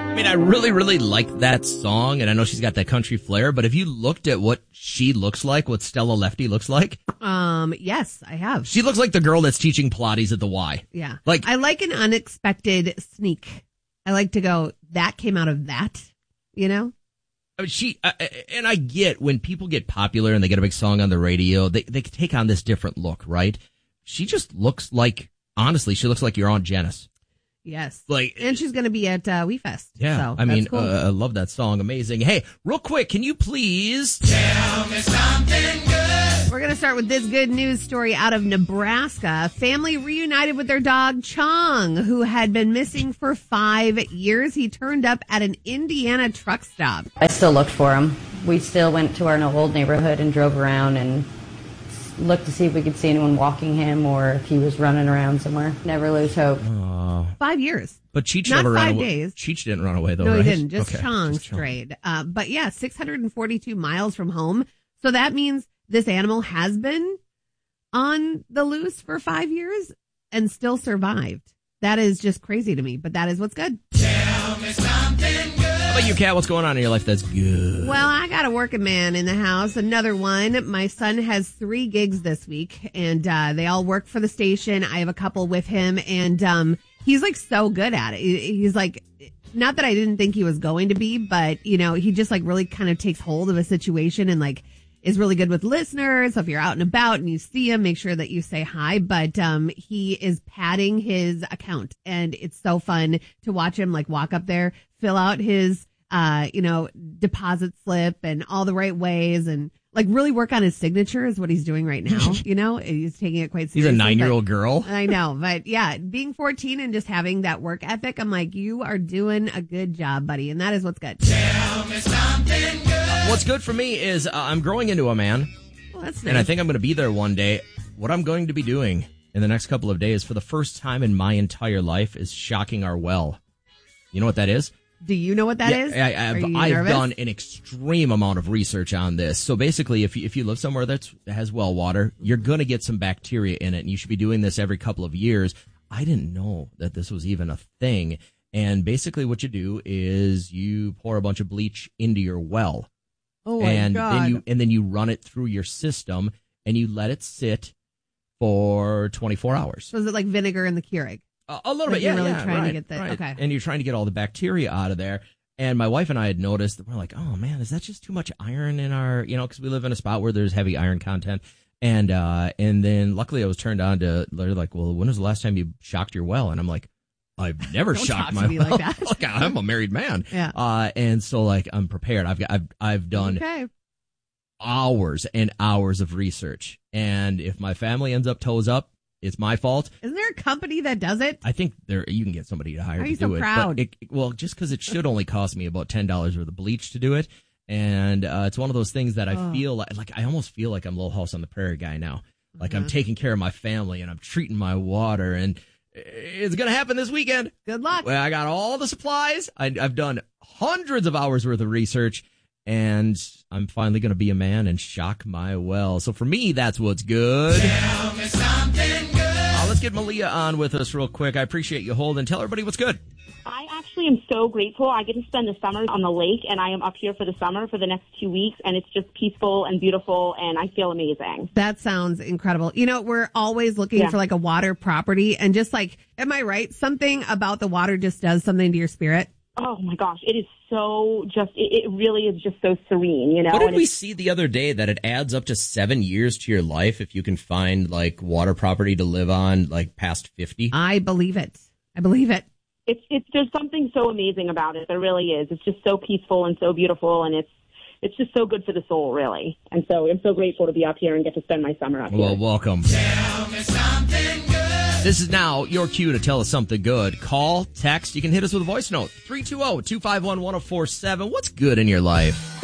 I mean, I really, really like that song, and I know she's got that country flair, but have you looked at what she looks like, what Stella Lefty looks like? Yes, I have. She looks like the girl that's teaching Pilates at the Y. Yeah. Like, I like an unexpected sneak. I like to go, that came out of that, you know? I mean, and I get when people get popular and they get a big song on the radio, they take on this different look, right? She just looks like, honestly, she looks like your Aunt Janice. Yes. And she's going to be at WeFest. Yeah. So I mean, cool. I love that song. Amazing. Hey, real quick, can you please tell me something good? We're going to start with this good news story out of Nebraska. A family reunited with their dog Chong, who had been missing for 5 years. He turned up at an Indiana truck stop. I still looked for him. We still went to our old neighborhood and drove around and looked to see if we could see anyone walking him or if he was running around somewhere. Never lose hope. 5 years. But Cheech Not never ran 5 away. days. Cheech didn't run away, though, no, right? he didn't. Just Okay. Chong Just Chong. strayed. But yeah, 642 miles from home. So that means this animal has been on the loose for 5 years and still survived. That is just crazy to me, but that is what's good. Tell me something good. How about you, Kat? What's going on in your life that's good? Well, I got a working man in the house. Another one. My son has 3 gigs this week, and they all work for the station. I have a couple with him, and he's like so good at it. He's like, not that I didn't think he was going to be, but you know, he just like really kind of takes hold of a situation and like is really good with listeners. So if you're out and about and you see him, make sure that you say hi. But he is padding his account, and it's so fun to watch him like walk up there, fill out his deposit slip and all the right ways, and like really work on his signature is what he's doing right now. You know, he's taking it quite seriously. He's a 9-year-old girl. I know, but yeah, being 14 and just having that work ethic, I'm like, you are doing a good job, buddy, and that is what's good. Tell me something good. What's good for me is I'm growing into a man. Well, that's nice. And I think I'm going to be there one day. What I'm going to be doing in the next couple of days for the first time in my entire life is shocking our well. You know what that is? Do you know what that is? I've done an extreme amount of research on this. So basically, if you live somewhere that has well water, you're going to get some bacteria in it, and you should be doing this every couple of years. I didn't know that this was even a thing. And basically what you do is you pour a bunch of bleach into your well. Oh my God. Then you run it through your system, and you let it sit for 24 hours. So is it like vinegar in the Keurig? A little bit, yeah. You're really yeah, trying right, to get that. right. Okay. And you're trying to get all the bacteria out of there. And my wife and I had noticed that we're like, oh man, is that just too much iron in our, because we live in a spot where there's heavy iron content. And then luckily I was turned on to, they're like, well, when was the last time you shocked your well? And I'm like, I've never shocked my well. Like that. Look, I'm a married man. Yeah. And so like I'm prepared. I've done hours and hours of research. And if my family ends up toes up, it's my fault. Isn't there a company that does it? I think you can get somebody to hire to do it. Are you so proud? But just because it should only cost me about $10 worth of bleach to do it. And it's one of those things that I feel like I almost feel like I'm Little House on the Prairie guy now. Like I'm taking care of my family and I'm treating my water, and it's going to happen this weekend. Good luck. Well, I got all the supplies. I've done hundreds of hours worth of research, and I'm finally going to be a man and shock my well. So for me, that's what's good. Tell me something good. Let's get Malia on with us real quick. I appreciate you holding. Tell everybody what's good. I actually am so grateful. I get to spend the summer on the lake, and I am up here for the summer for the next 2 weeks, and it's just peaceful and beautiful, and I feel amazing. That sounds incredible. We're always looking for like a water property, and just like, am I right? Something about the water just does something to your spirit. Oh my gosh, it is so it really is just so serene, What did we see the other day that it adds up to 7 years to your life if you can find like water property to live on like past 50? I believe it. It's there's something so amazing about it. There really is. It's just so peaceful and so beautiful, and it's just so good for the soul, really. And so I'm so grateful to be up here and get to spend my summer up here. Well, welcome. Tell me something good. This is now your cue to tell us something good. Call, text. You can hit us with a voice note. 320-251-1047. What's good in your life?